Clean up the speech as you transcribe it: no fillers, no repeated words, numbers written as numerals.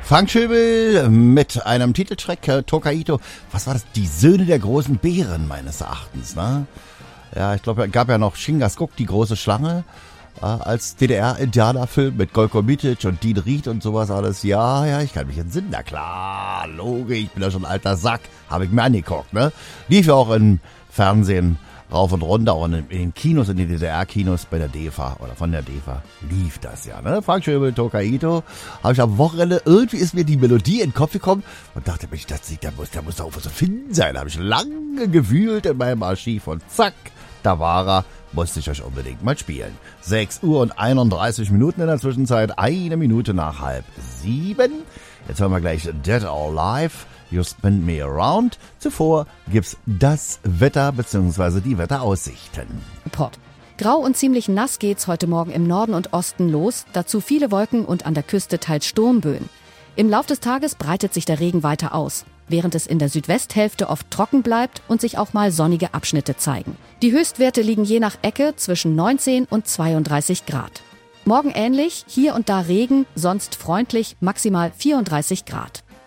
Frank Schöbel mit einem Titeltrack, Tokaido. Was war das? Die Söhne der großen Bären, meines Erachtens, ne? Ja, ich glaube, es gab ja noch Shingasguk, die große Schlange, als DDR-Indianerfilm mit Golko Mitic und Dean Ried und sowas alles. Ja, ich kann mich entsinnen. Na klar, logisch, ich bin ja schon ein alter Sack. Habe ich mir angeguckt, ne? Lief ja auch im Fernsehen rauf und runter und in den Kinos, in den DDR-Kinos bei der DEFA oder von der DEFA lief das ja, ne? Frank Schöbel, Tokaido. Habe ich am Wochenende, irgendwie ist mir die Melodie in den Kopf gekommen und dachte mir, da muss doch was zu finden sein. Da habe ich lange gewühlt in meinem Archiv und zack, da war er. Musste ich euch unbedingt mal spielen. 6 Uhr und 31 Minuten in der Zwischenzeit, 1 Minute nach 6:30. Jetzt hören wir gleich Dead or Alive, You Spin Me Around. Zuvor gibt's das Wetter bzw. die Wetteraussichten. Report. Grau und ziemlich nass geht's heute Morgen im Norden und Osten los. Dazu viele Wolken und an der Küste teils Sturmböen. Im Lauf des Tages breitet sich der Regen weiter aus, während es in der Südwesthälfte oft trocken bleibt und sich auch mal sonnige Abschnitte zeigen. Die Höchstwerte liegen je nach Ecke zwischen 19 und 32 Grad. Morgen ähnlich, hier und da Regen, sonst freundlich, maximal 34 Grad.